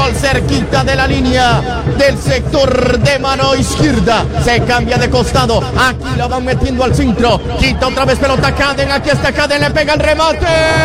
gol cerquita de la línea del sector de mano izquierda. Se cambia de costado. Aquí la van metiendo al centro. Quita otra vez pelota Caden. Aquí está Caden. Le pega el remate.